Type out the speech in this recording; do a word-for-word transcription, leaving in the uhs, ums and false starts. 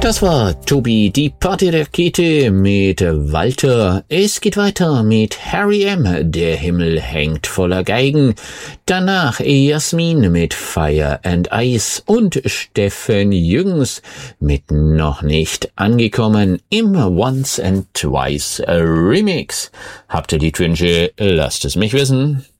Das war Tobi, die Partyrakete mit Walter. Es geht weiter mit Harry M., der Himmel hängt voller Geigen. Danach Jasmin mit Fire and Ice und Steffen Jürgens mit Noch nicht angekommen im Once and Twice Remix. Habt ihr Liedwünsche? Lasst es mich wissen.